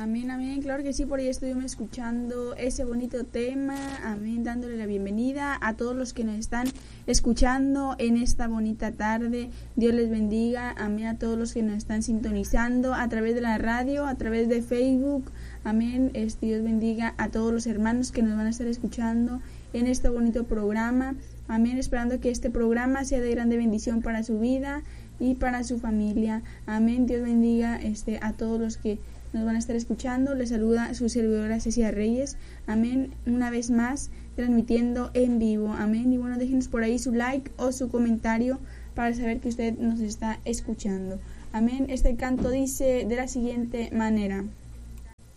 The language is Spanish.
Amén, amén, claro que sí, por ahí estuvimos escuchando ese bonito tema, amén, dándole la bienvenida a todos los que nos están escuchando en esta bonita tarde. Dios les bendiga, amén, a todos los que nos están sintonizando a través de la radio, a través de Facebook, amén. Dios bendiga a todos los hermanos que nos van a estar escuchando en este bonito programa, amén, esperando que este programa sea de grande bendición para su vida y para su familia, amén. Dios bendiga a todos los que nos van a estar escuchando. Les saluda su servidora Cecia Reyes, amén, una vez más transmitiendo en vivo, amén. Y bueno, déjenos por ahí su like o su comentario para saber que usted nos está escuchando, amén. Este canto dice de la siguiente manera: